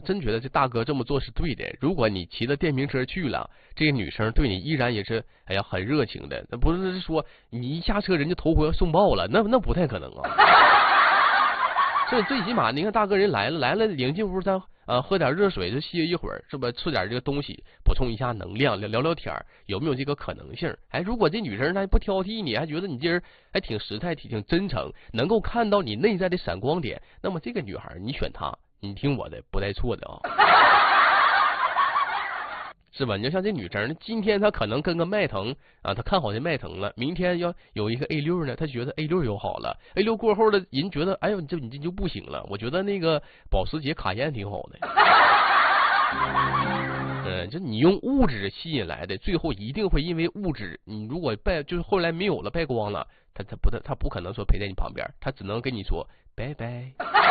真觉得这大哥这么做是对的。如果你骑着电瓶车去了，这个女生对你依然也是哎呀很热情的，那不是说你一下车人家头回要送报了，那不太可能啊。这最起码你看大哥人来了，领进屋咱喝点热水就歇一会儿，是吧？吃点这个东西补充一下能量，聊聊天，有没有这个可能性？哎，如果这女生她不挑剔你，还觉得你这人还挺实在、挺真诚，能够看到你内在的闪光点，那么这个女孩你选她，你听我的，不带错的啊。是吧？你就像这女生，今天她可能跟个迈腾啊，她看好这迈腾了，明天要有一个 A6呢，她觉得 A6又好了，A6过后的人觉得，哎呦，你这就不行了。我觉得那个保时捷卡宴挺好的。就你用物质吸引来的，最后一定会因为物质，你如果就是后来没有了，败光了，他不可能说陪在你旁边，他只能跟你说拜拜。